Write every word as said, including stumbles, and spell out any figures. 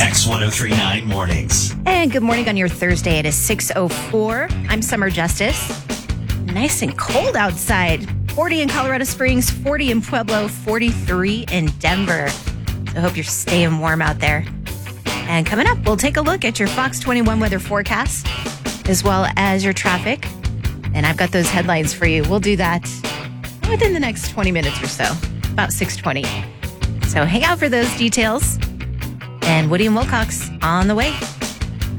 X ten thirty-nine Mornings. And good morning on your Thursday. It is six oh four. I'm Summer Justice. Nice and cold outside. forty in Colorado Springs, forty in Pueblo, forty-three in Denver. So I hope you're staying warm out there. And coming up, we'll take a look at your Fox twenty-one weather forecast, as well as your traffic. And I've got those headlines for you. We'll do that within the next twenty minutes or so, about six twenty. So hang out for those details. And Woody and Wilcox on the way.